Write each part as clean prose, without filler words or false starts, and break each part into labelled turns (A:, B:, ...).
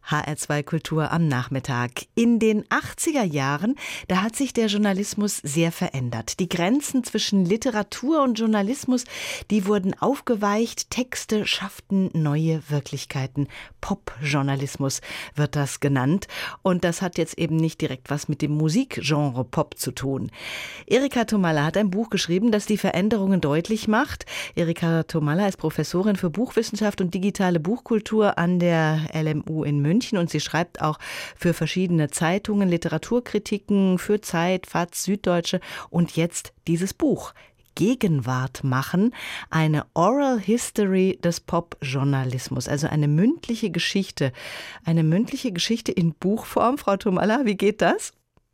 A: HR2 Kultur am Nachmittag. In den 80er Jahren, da hat sich der Journalismus sehr verändert. Die Grenzen zwischen Literatur und Journalismus, die wurden aufgeweicht. Texte schafften neue Wirklichkeiten. Popjournalismus wird das genannt. Und das hat jetzt eben nicht direkt was mit dem Musikgenre Pop zu tun. Erika Tomalla hat ein Buch geschrieben, das die Veränderungen deutlich macht. Erika Tomalla ist Professorin für Buchwissenschaft und digitale Buchkultur an der LMU in München. Und sie schreibt auch für verschiedene Zeitungen, Literaturkritiken, für Zeit, FAZ, Süddeutsche und jetzt dieses Buch. Gegenwart machen, eine Oral History des Popjournalismus, also eine mündliche Geschichte in Buchform. Frau Tomalla, wie geht das?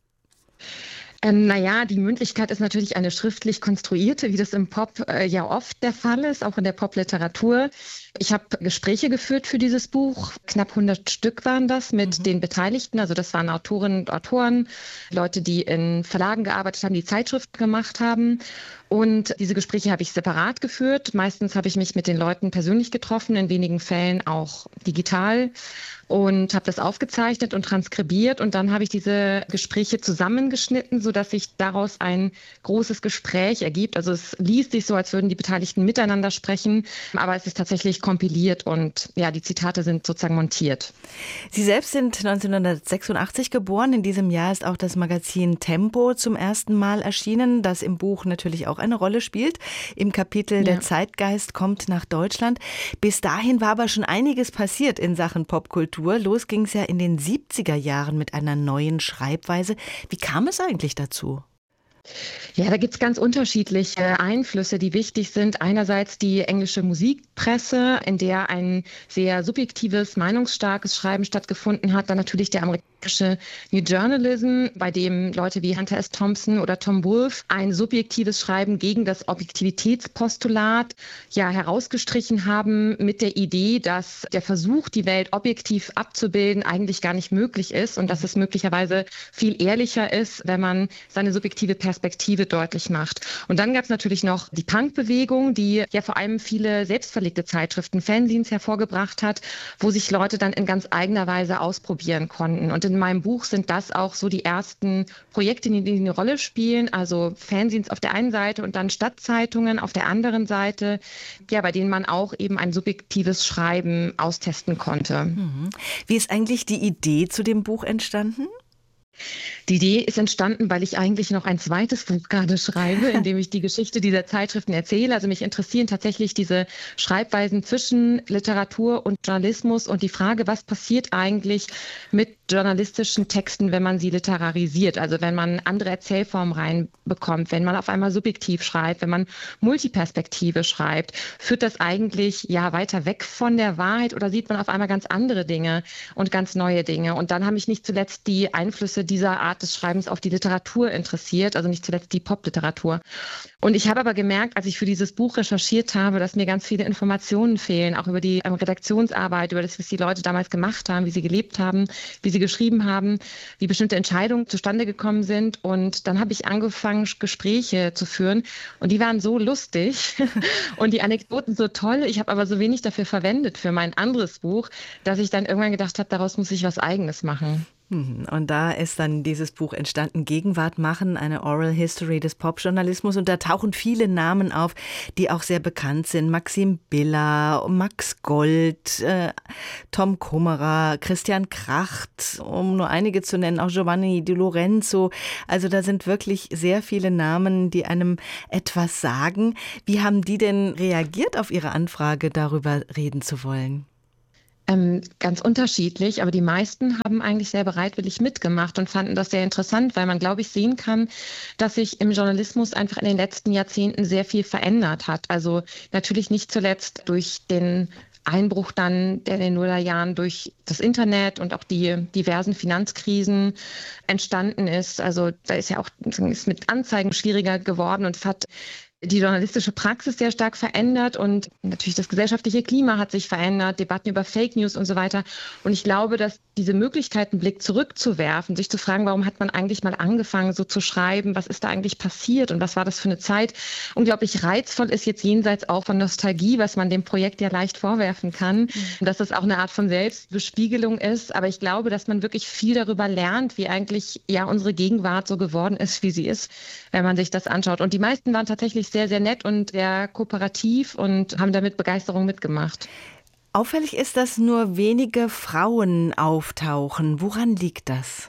B: Die Mündlichkeit ist natürlich eine schriftlich konstruierte, wie das im Pop ja oft der Fall ist, auch in der Popliteratur. Ich habe Gespräche geführt für dieses Buch. Knapp 100 Stück waren das mit den Beteiligten. Also das waren Autorinnen und Autoren, Leute, die in Verlagen gearbeitet haben, die Zeitschriften gemacht haben. Und diese Gespräche habe ich separat geführt. Meistens habe ich mich mit den Leuten persönlich getroffen, in wenigen Fällen auch digital. Und habe das aufgezeichnet und transkribiert. Und dann habe ich diese Gespräche zusammengeschnitten, sodass sich daraus ein großes Gespräch ergibt. Also es liest sich so, als würden die Beteiligten miteinander sprechen. Aber es ist tatsächlich kompiliert und ja, die Zitate sind sozusagen montiert.
A: Sie selbst sind 1986 geboren. In diesem Jahr ist auch das Magazin Tempo zum ersten Mal erschienen, das im Buch natürlich auch eine Rolle spielt. Im Kapitel Der Zeitgeist kommt nach Deutschland. Bis dahin war aber schon einiges passiert in Sachen Popkultur. Los ging es ja in den 70er Jahren mit einer neuen Schreibweise. Wie kam es eigentlich dazu?
B: Ja, da gibt's ganz unterschiedliche Einflüsse, die wichtig sind. Einerseits die englische Musikpresse, in der ein sehr subjektives, meinungsstarkes Schreiben stattgefunden hat. Dann natürlich der amerikanische New Journalism, bei dem Leute wie Hunter S. Thompson oder Tom Wolfe ein subjektives Schreiben gegen das Objektivitätspostulat herausgestrichen haben mit der Idee, dass der Versuch, die Welt objektiv abzubilden, eigentlich gar nicht möglich ist und dass es möglicherweise viel ehrlicher ist, wenn man seine subjektive Perspektive deutlich macht. Und dann gab es natürlich noch die Punk-Bewegung, die ja vor allem viele selbstverlegte Zeitschriften, Fanzines hervorgebracht hat, wo sich Leute dann in ganz eigener Weise ausprobieren konnten. Und in meinem Buch sind das auch so die ersten Projekte, die eine Rolle spielen, also Fanzines auf der einen Seite und dann Stadtzeitungen auf der anderen Seite, bei denen man auch eben ein subjektives Schreiben austesten konnte.
A: Wie ist eigentlich die Idee zu dem Buch entstanden?
B: Die Idee ist entstanden, weil ich eigentlich noch ein zweites Buch gerade schreibe, in dem ich die Geschichte dieser Zeitschriften erzähle. Also mich interessieren tatsächlich diese Schreibweisen zwischen Literatur und Journalismus und die Frage, was passiert eigentlich mit journalistischen Texten, wenn man sie literarisiert, also wenn man andere Erzählformen reinbekommt, wenn man auf einmal subjektiv schreibt, wenn man Multiperspektive schreibt, führt das eigentlich weiter weg von der Wahrheit oder sieht man auf einmal ganz andere Dinge und ganz neue Dinge? Und dann haben mich nicht zuletzt die Einflüsse dieser Art des Schreibens auf die Literatur interessiert, also nicht zuletzt die Popliteratur. Und ich habe aber gemerkt, als ich für dieses Buch recherchiert habe, dass mir ganz viele Informationen fehlen, auch über die Redaktionsarbeit, über das, was die Leute damals gemacht haben, wie sie gelebt haben, wie sie geschrieben haben, wie bestimmte Entscheidungen zustande gekommen sind. Und dann habe ich angefangen, Gespräche zu führen. Und die waren so lustig und die Anekdoten so toll. Ich habe aber so wenig dafür verwendet für mein anderes Buch, dass ich dann irgendwann gedacht habe, daraus muss ich was Eigenes machen.
A: Und da ist dann dieses Buch entstanden, Gegenwart machen, eine Oral History des Popjournalismus. Und da tauchen viele Namen auf, die auch sehr bekannt sind. Maxim Biller, Max Gold, Tom Kummerer, Christian Kracht, um nur einige zu nennen, auch Giovanni Di Lorenzo. Also da sind wirklich sehr viele Namen, die einem etwas sagen. Wie haben die denn reagiert auf Ihre Anfrage, darüber reden zu wollen?
B: Ganz unterschiedlich, aber die meisten haben eigentlich sehr bereitwillig mitgemacht und fanden das sehr interessant, weil man, glaube ich, sehen kann, dass sich im Journalismus einfach in den letzten Jahrzehnten sehr viel verändert hat. Also natürlich nicht zuletzt durch den Einbruch dann, der in den Nullerjahren durch das Internet und auch die diversen Finanzkrisen entstanden ist. Also da ist ja auch ist mit Anzeigen schwieriger geworden und es hat die journalistische Praxis sehr stark verändert und natürlich das gesellschaftliche Klima hat sich verändert, Debatten über Fake News und so weiter. Und ich glaube, dass diese Möglichkeit, einen Blick zurückzuwerfen, sich zu fragen, warum hat man eigentlich mal angefangen, so zu schreiben, was ist da eigentlich passiert und was war das für eine Zeit, unglaublich reizvoll ist, jetzt jenseits auch von Nostalgie, was man dem Projekt ja leicht vorwerfen kann, und dass das auch eine Art von Selbstbespiegelung ist. Aber ich glaube, dass man wirklich viel darüber lernt, wie eigentlich ja unsere Gegenwart so geworden ist, wie sie ist, wenn man sich das anschaut. Und die meisten waren tatsächlich sehr, sehr nett und sehr kooperativ und haben damit Begeisterung mitgemacht.
A: Auffällig ist, dass nur wenige Frauen auftauchen. Woran liegt das?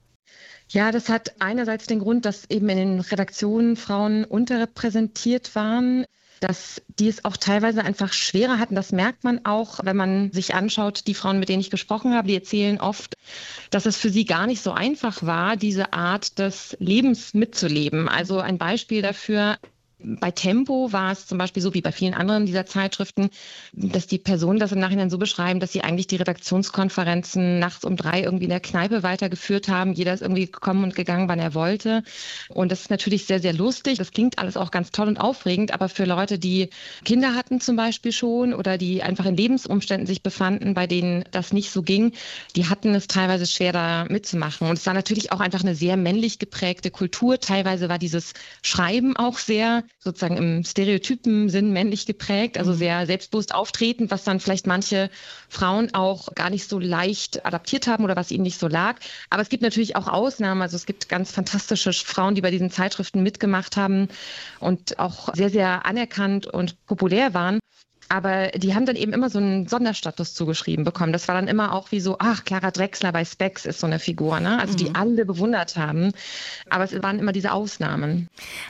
B: Ja, das hat einerseits den Grund, dass eben in den Redaktionen Frauen unterrepräsentiert waren, dass die es auch teilweise einfach schwerer hatten. Das merkt man auch, wenn man sich anschaut, die Frauen, mit denen ich gesprochen habe, die erzählen oft, dass es für sie gar nicht so einfach war, diese Art des Lebens mitzuleben. Also ein Beispiel dafür: Bei Tempo war es zum Beispiel so wie bei vielen anderen dieser Zeitschriften, dass die Personen das im Nachhinein so beschreiben, dass sie eigentlich die Redaktionskonferenzen nachts um 3 irgendwie in der Kneipe weitergeführt haben. Jeder ist irgendwie gekommen und gegangen, wann er wollte. Und das ist natürlich sehr, sehr lustig. Das klingt alles auch ganz toll und aufregend, aber für Leute, die Kinder hatten zum Beispiel schon oder die einfach in Lebensumständen sich befanden, bei denen das nicht so ging, die hatten es teilweise schwer, da mitzumachen. Und es war natürlich auch einfach eine sehr männlich geprägte Kultur. Teilweise war dieses Schreiben auch sehr sozusagen im stereotypen Sinn männlich geprägt, also sehr selbstbewusst auftretend, was dann vielleicht manche Frauen auch gar nicht so leicht adaptiert haben oder was ihnen nicht so lag. Aber es gibt natürlich auch Ausnahmen. Also es gibt ganz fantastische Frauen, die bei diesen Zeitschriften mitgemacht haben und auch sehr, sehr anerkannt und populär waren. Aber die haben dann eben immer so einen Sonderstatus zugeschrieben bekommen. Das war dann immer auch wie so, ach, Clara Drechsler bei Spex ist so eine Figur, ne? Also die alle bewundert haben. Aber es waren immer diese Ausnahmen.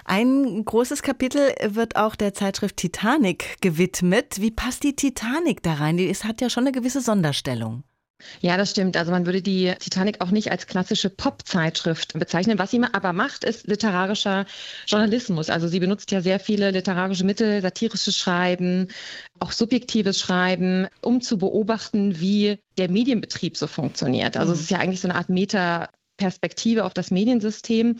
A: Ein großes Kapitel wird auch der Zeitschrift Titanic gewidmet. Wie passt die Titanic da rein? Es hat ja schon eine gewisse Sonderstellung.
B: Ja, das stimmt. Also man würde die Titanic auch nicht als klassische Pop-Zeitschrift bezeichnen. Was sie aber macht, ist literarischer Journalismus. Also sie benutzt ja sehr viele literarische Mittel, satirisches Schreiben, auch subjektives Schreiben, um zu beobachten, wie der Medienbetrieb so funktioniert. Also es ist ja eigentlich so eine Art Meta-Perspektive auf das Mediensystem.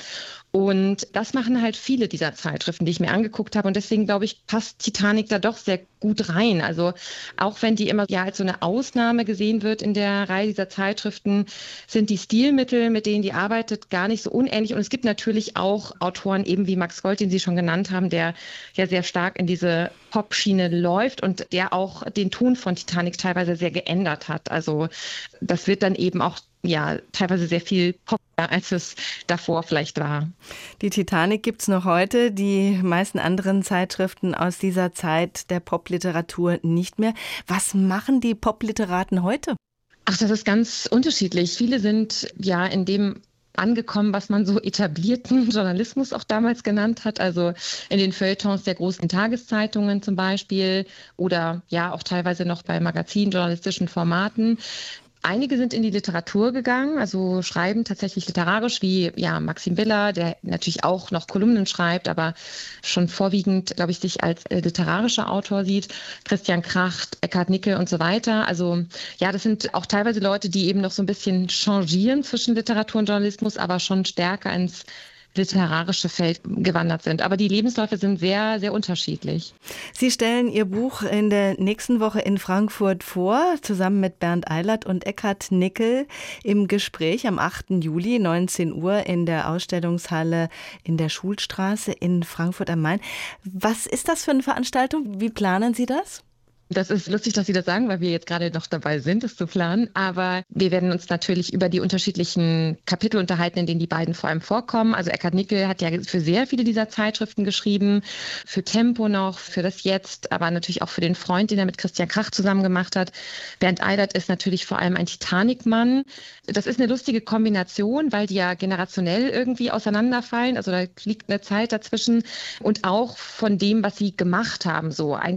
B: Und das machen halt viele dieser Zeitschriften, die ich mir angeguckt habe. Und deswegen, glaube ich, passt Titanic da doch sehr gut rein. Also auch wenn die immer ja als so eine Ausnahme gesehen wird in der Reihe dieser Zeitschriften, sind die Stilmittel, mit denen die arbeitet, gar nicht so unähnlich. Und es gibt natürlich auch Autoren, eben wie Max Gold, den Sie schon genannt haben, der ja sehr stark in diese Pop-Schiene läuft und der auch den Ton von Titanic teilweise sehr geändert hat. Also das wird dann eben auch ja teilweise sehr viel Pop, als es davor vielleicht war.
A: Die Titanic gibt's noch heute, die meisten anderen Zeitschriften aus dieser Zeit der Popliteratur nicht mehr. Was machen die Popliteraten heute?
B: Ach, das ist ganz unterschiedlich. Viele sind ja in dem angekommen, was man so etablierten Journalismus auch damals genannt hat, also in den Feuilletons der großen Tageszeitungen zum Beispiel oder ja auch teilweise noch bei Magazinen, journalistischen Formaten. Einige sind in die Literatur gegangen, also schreiben tatsächlich literarisch, wie ja Maxim Biller, der natürlich auch noch Kolumnen schreibt, aber schon vorwiegend, glaube ich, sich als literarischer Autor sieht. Christian Kracht, Eckhard Nickel und so weiter. Also ja, das sind auch teilweise Leute, die eben noch so ein bisschen changieren zwischen Literatur und Journalismus, aber schon stärker ins literarische Feld gewandert sind. Aber die Lebensläufe sind sehr, sehr unterschiedlich.
A: Sie stellen Ihr Buch in der nächsten Woche in Frankfurt vor, zusammen mit Bernd Eilert und Eckhard Nickel im Gespräch am 8. Juli, 19 Uhr in der Ausstellungshalle in der Schulstraße in Frankfurt am Main. Was ist das für eine Veranstaltung? Wie planen Sie das?
B: Das ist lustig, dass Sie das sagen, weil wir jetzt gerade noch dabei sind, es zu planen. Aber wir werden uns natürlich über die unterschiedlichen Kapitel unterhalten, in denen die beiden vor allem vorkommen. Also Eckhard Nickel hat ja für sehr viele dieser Zeitschriften geschrieben, für Tempo noch, für das Jetzt, aber natürlich auch für den Freund, den er mit Christian Krach zusammen gemacht hat. Bernd Eilert ist natürlich vor allem ein Titanic-Mann. Das ist eine lustige Kombination, weil die ja generationell irgendwie auseinanderfallen. Also da liegt eine Zeit dazwischen und auch von dem, was sie gemacht haben. So eigentlich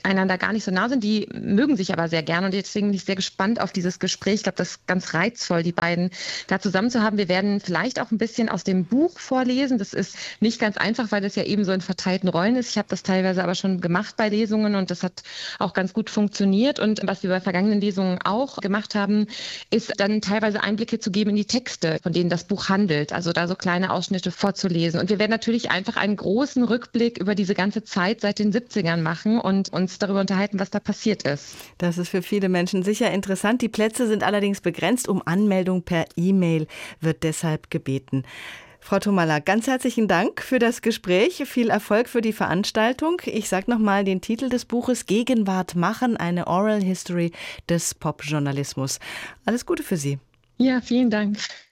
B: einander gar nicht so nah sind, die mögen sich aber sehr gern und deswegen bin ich sehr gespannt auf dieses Gespräch. Ich glaube, das ist ganz reizvoll, die beiden da zusammen zu haben. Wir werden vielleicht auch ein bisschen aus dem Buch vorlesen. Das ist nicht ganz einfach, weil das ja eben so in verteilten Rollen ist. Ich habe das teilweise aber schon gemacht bei Lesungen und das hat auch ganz gut funktioniert. Und was wir bei vergangenen Lesungen auch gemacht haben, ist dann teilweise Einblicke zu geben in die Texte, von denen das Buch handelt. Also da so kleine Ausschnitte vorzulesen. Und wir werden natürlich einfach einen großen Rückblick über diese ganze Zeit seit den 70ern machen und uns darüber unterhalten, was da passiert ist.
A: Das ist für viele Menschen sicher interessant. Die Plätze sind allerdings begrenzt. Um Anmeldung per E-Mail wird deshalb gebeten. Frau Thomalla, ganz herzlichen Dank für das Gespräch. Viel Erfolg für die Veranstaltung. Ich sage nochmal den Titel des Buches: Gegenwart machen, eine Oral History des Popjournalismus. Alles Gute für Sie.
B: Ja, vielen Dank.